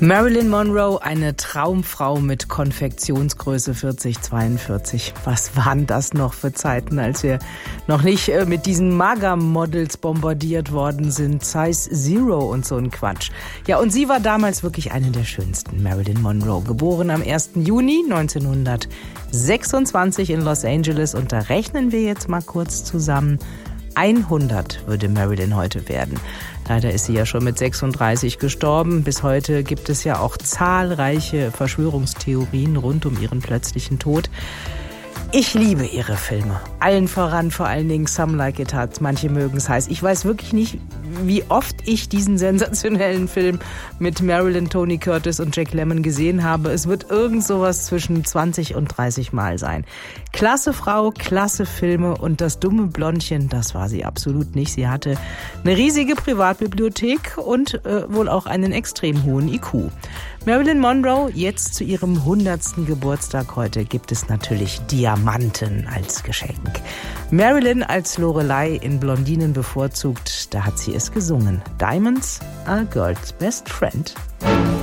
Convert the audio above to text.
Marilyn Monroe, eine Traumfrau mit Konfektionsgröße 40-42. Was waren das noch für Zeiten, als wir noch nicht mit diesen Mager-Models bombardiert worden sind, Size Zero und so ein Quatsch. Ja, und sie war damals wirklich eine der schönsten, Marilyn Monroe. Geboren am 1. Juni 1926 in Los Angeles. Und da rechnen wir jetzt mal kurz zusammen. 100 würde Marilyn heute werden. Leider ist sie ja schon mit 36 gestorben. Bis heute gibt es ja auch zahlreiche Verschwörungstheorien rund um ihren plötzlichen Tod. Ich liebe ihre Filme. Allen voran, vor allen Dingen Some Like It Hot. Manche mögen es heiß. Ich weiß wirklich nicht, wie oft ich diesen sensationellen Film mit Marilyn, Tony Curtis und Jack Lemmon gesehen habe. Es wird irgend sowas zwischen 20 und 30 Mal sein. Klasse Frau, klasse Filme und das dumme Blondchen, das war sie absolut nicht. Sie hatte eine riesige Privatbibliothek und wohl auch einen extrem hohen IQ. Marilyn Monroe, jetzt zu ihrem 100. Geburtstag heute, gibt es natürlich Diamanten als Geschenk. Marilyn als Lorelei in Blondinen bevorzugt, da hat sie es gesungen. Diamonds are a girl's best friend.